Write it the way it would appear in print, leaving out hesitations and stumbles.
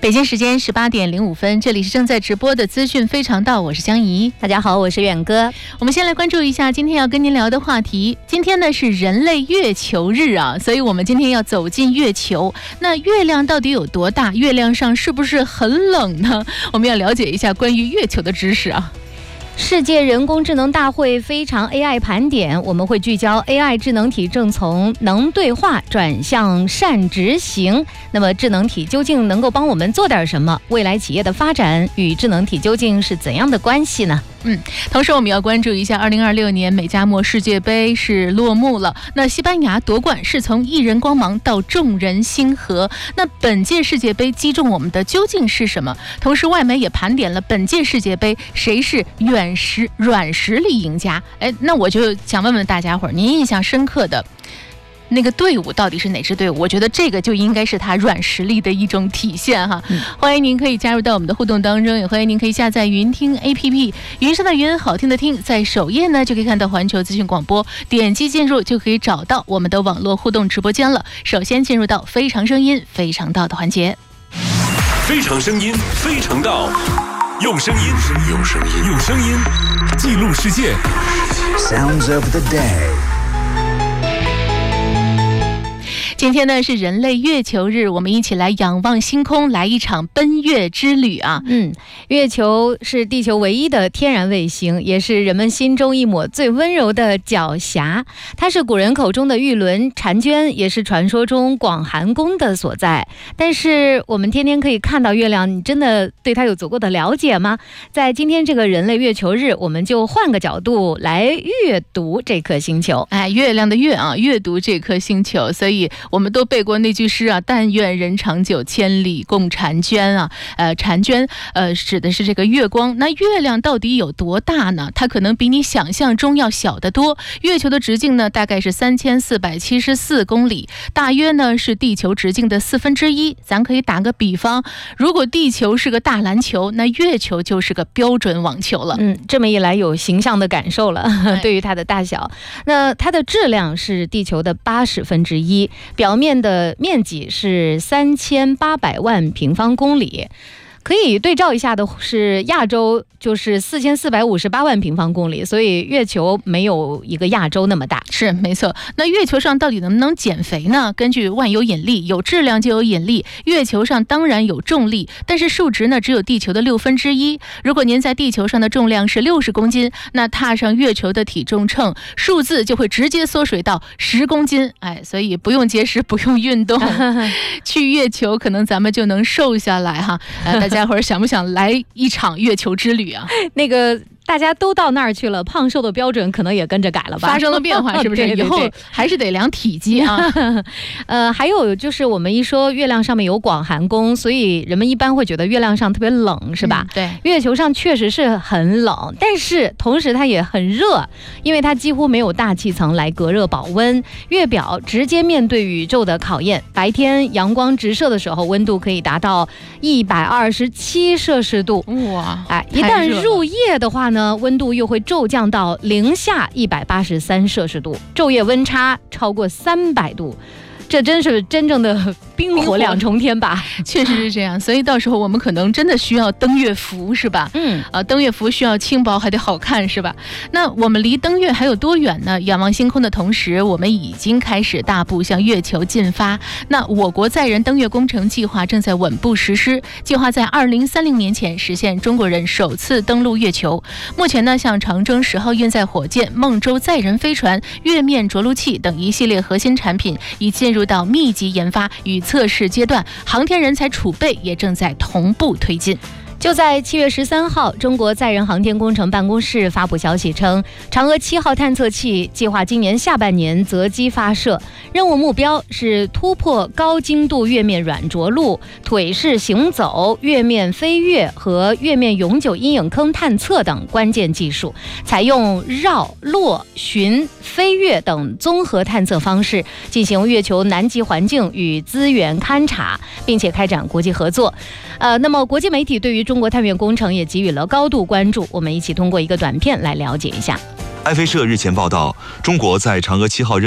北京时间18点05分，这里是正在直播的资讯非常道，我是江怡。 大家好，我是远哥。 我们先来关注一下今天要跟您聊的话题。今天呢是人类月球日啊，所以我们今天要走进月球。那月亮到底有多大？月亮上是不是很冷呢？我们要了解一下关于月球的知识啊。 世界人工智能大会非常 AI 盘点，我们会聚焦 AI 智能体正从能对话转向善执行。那么智能体究竟能够帮我们做点什么？未来企业的发展与智能体究竟是怎样的关系呢？ 同时我们要关注一下2026年美加墨世界杯是落幕了。那西班牙夺冠是从一人光芒到众人星河。那本届世界杯击中我们的究竟是什么？同时外媒也盘点了本届世界杯谁是软实力赢家。那我就想问问大家伙儿，您印象深刻的那个队伍到底是哪支队伍？我觉得这个就应该是他软实力的一种体现哈。欢迎您可以加入到我们的互动当中，也欢迎您可以下载云听 APP， 云上的云，好听的听，在首页呢就可以看到环球资讯广播，点击进入就可以找到我们的网络互动直播间了。首先进入到非常声音非常道的环节。 非常声音非常道，用声音记录世界。 Sounds of the day。 今天呢是人类月球日，我们一起来仰望星空，来一场奔月之旅啊！ 月球是地球唯一的天然卫星，也是人们心中一抹最温柔的狡黠。它是古人口中的玉轮婵娟，也是传说中广寒宫的所在。但是我们天天可以看到月亮，你真的对它有足够的了解吗？在今天这个人类月球日，我们就换个角度来阅读这颗星球。 月亮的月啊，阅读这颗星球，所以我们都背过那句诗啊，但愿人长久，千里共婵娟啊。婵娟指的是这个月光。那月亮到底有多大呢？它可能比你想象中要小得多。月球的直径呢大概是3474公里，大约呢是地球直径的1/4。咱可以打个比方，如果地球是个大篮球，那月球就是个标准网球了。 这么一来有形象的感受了。对于它的大小，那它的质量是地球的1/80，表面的面积是3800万平方公里。可以对照一下的是亚洲，就是4458万平方公里，所以月球没有一个亚洲那么大。 是没错。那月球上到底能不能减肥呢？根据万有引力，有质量就有引力，月球上当然有重力，但是数值呢只有地球的1/6。如果您在地球上的重量是60公斤，那踏上月球的体重秤，数字就会直接缩水到10公斤。所以不用节食，不用运动，去月球可能咱们就能瘦下来哈。大家伙儿想不想来一场月球之旅啊？那个大家都到那儿去了，胖瘦的标准可能也跟着改了吧， 发生了变化，是不是？ 对对对， 以后还是得量体积啊。 还有就是我们一说月亮上面有广寒宫，所以人们一般会觉得月亮上特别冷，是吧？ 对， 月球上确实是很冷，但是同时它也很热，因为它几乎没有大气层来隔热保温。月表直接面对宇宙的考验，白天阳光直射的时候，温度可以达到127摄氏度。 哇！ 一旦入夜的话呢，温度又会骤降到零下183摄氏度，昼夜温差超过300度。这真是真正的冰火两重天吧？ 确实是这样，所以到时候我们可能真的需要登月服，是吧？登月服需要轻薄还得好看，是吧？那我们离登月还有多远呢？仰望星空的同时，我们已经开始大步向月球进发。那我国载人登月工程计划正在稳步实施，计划在2030年前实现中国人首次登陆月球。目前呢，像长征10号运载火箭、孟舟载人飞船、月面着陆器等一系列核心产品已进入到密集研发与测试阶段，航天人才储备也正在同步推进。 就在7月13号，中国载人航天工程办公室发布消息称，嫦娥7号探测器计划今年下半年择机发射，任务目标是突破高精度月面软着陆、腿式行走、月面飞跃和月面永久阴影坑探测等关键技术，采用绕、落、巡、飞跃等综合探测方式进行月球南极环境与资源勘察，并且开展国际合作。那么国际媒体对于中国探月工程也给予了高度关注，我们一起通过一个短片来了解一下。 埃菲社日前报道，中国在嫦娥7号